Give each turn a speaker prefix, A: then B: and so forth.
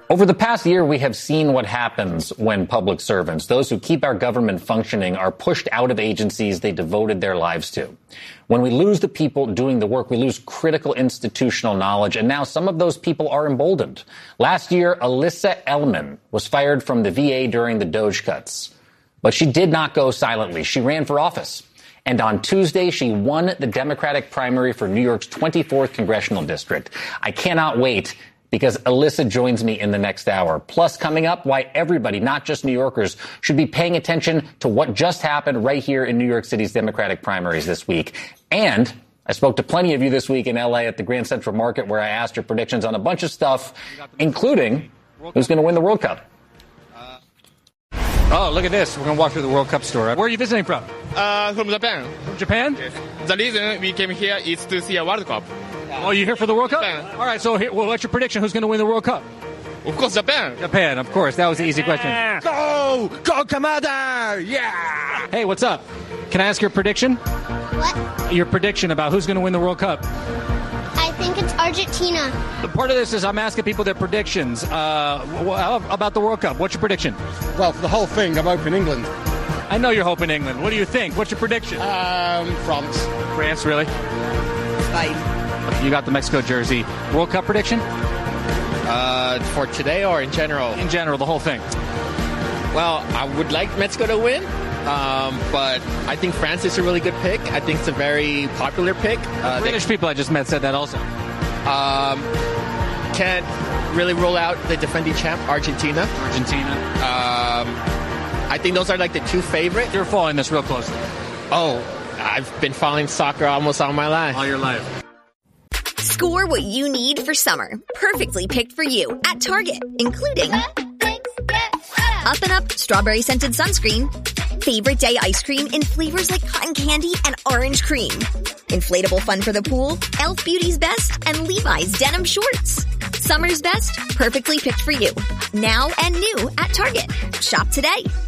A: Over the past year, we have seen what happens when public servants, those who keep our government functioning, are pushed out of agencies they devoted their lives to. When we lose the people doing the work, we lose critical institutional knowledge, and now some of those people are emboldened. Last year, Alyssa Ellman was fired from the VA during the DOGE cuts. But she did not go silently. She ran for office. And on Tuesday, she won the Democratic primary for New York's 24th congressional district. I cannot wait, because Alyssa joins me in the next hour. Plus, coming up, why everybody, not just New Yorkers, should be paying attention to what just happened right here in New York City's Democratic primaries this week. And I spoke to plenty of you this week in L.A. at the Grand Central Market, where I asked your predictions on a bunch of stuff, including who's going to win the World Cup.
B: Oh, look at this. We're going to walk through the World Cup store. Where are you visiting from?
C: From Japan.
B: From Japan?
C: Yes. The reason we came here is to see a World Cup.
B: Oh, you're here for the World Cup?
C: Japan.
B: All right, so what's your prediction? Who's going to win the World Cup?
C: Of course, Japan.
B: Japan, of course. That was the easy question.
D: Go! Go, Kamada! Yeah!
B: Hey, what's up? Can I ask your prediction?
E: What?
B: Your prediction about who's going to win the World Cup.
E: I think it's Argentina.
B: The part of this is I'm asking people their predictions about the World Cup. What's your prediction?
D: Well, for the whole thing, I'm hoping England.
B: I know you're hoping England. What do you think? What's your prediction?
D: France.
B: France, really?
F: Spain.
B: You got the Mexico jersey. World Cup prediction?
G: For today or in general?
B: In general, the whole thing.
G: Well, I would like Mexico to win, but I think France is a really good pick. I think it's a very popular pick.
B: British people I just met said that also.
G: Can't really rule out the defending champ, Argentina. I think those are like the two favorites.
B: You're following this real closely.
G: Oh, I've been following soccer almost all my life.
B: All your life.
H: Score what you need for summer. Perfectly picked for you at Target, including Up and Up Strawberry Scented Sunscreen, Favorite Day Ice Cream in flavors like cotton candy and orange cream, inflatable fun for the pool, Elf Beauty's Best, and Levi's Denim Shorts. Summer's best, perfectly picked for you. Now and new at Target. Shop today.